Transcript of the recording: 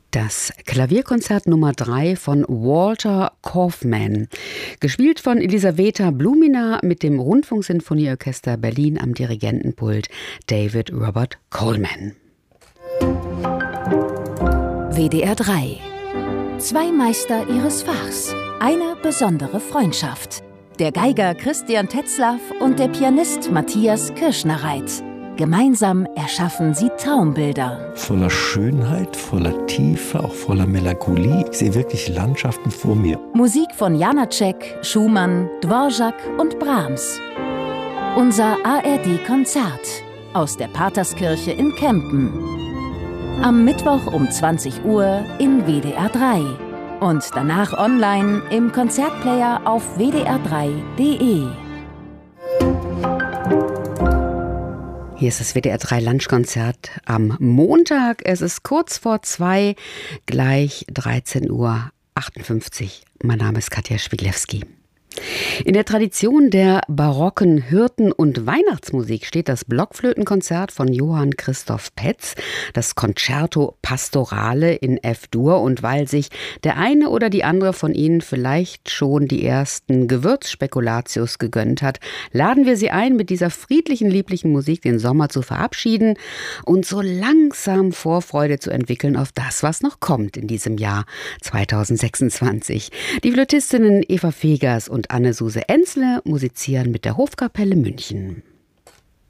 Das Klavierkonzert Nummer 3 von Walter Kaufmann, gespielt von Elisaveta Blumina mit dem Rundfunksinfonieorchester Berlin am Dirigentenpult David Robert Coleman. WDR 3. Zwei Meister ihres Fachs. Eine besondere Freundschaft. Der Geiger Christian Tetzlaff und der Pianist Matthias Kirschner-Reit. Gemeinsam erschaffen sie Traumbilder. Voller Schönheit, voller Tiefe, auch voller Melancholie. Ich sehe wirklich Landschaften vor mir. Musik von Janáček, Schumann, Dvořák und Brahms. Unser ARD-Konzert aus der Paterskirche in Kempen. Am Mittwoch um 20 Uhr in WDR 3 und danach online im Konzertplayer auf wdr3.de. Hier ist das WDR 3 Lunchkonzert am Montag. Es ist kurz vor 2, gleich 13:58 Uhr. Mein Name ist Katja Schwiglewski. In der Tradition der barocken Hirten- und Weihnachtsmusik steht das Blockflötenkonzert von Johann Christoph Petz, das Concerto Pastorale in F-Dur. Und weil sich der eine oder die andere von Ihnen vielleicht schon die ersten Gewürzspekulatius gegönnt hat, laden wir Sie ein, mit dieser friedlichen, lieblichen Musik den Sommer zu verabschieden und so langsam Vorfreude zu entwickeln auf das, was noch kommt in diesem Jahr 2026. Die Flötistinnen Eva Fegers und Anne-Suse Enzle musizieren mit der Hofkapelle München.